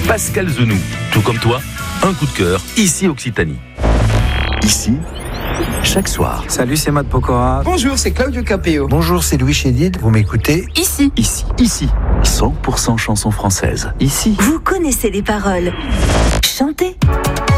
Pascal Zenou. Tout comme toi, un coup de cœur, ici Occitanie. Ici, chaque soir. Salut, c'est Matt Pokora. Bonjour, c'est Claudio Capéo. Bonjour, c'est Louis Chédid. Vous m'écoutez ? Ici. 100% chansons françaises. Ici. Vous connaissez les paroles. Chantez.